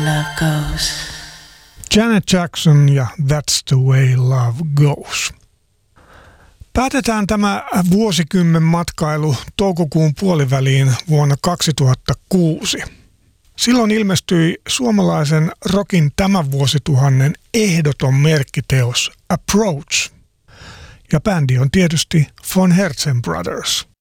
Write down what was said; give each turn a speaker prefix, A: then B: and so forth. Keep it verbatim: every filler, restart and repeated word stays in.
A: love goes.
B: Janet Jackson ja That's the way love goes. Päätetään tämä vuosikymmen matkailu toukokuun puoliväliin vuonna kaksituhattakuusi. Silloin ilmestyi suomalaisen rockin tämän vuosituhannen ehdoton merkkiteos Approach. Ja bändi on tietysti Von Herzen Brothers.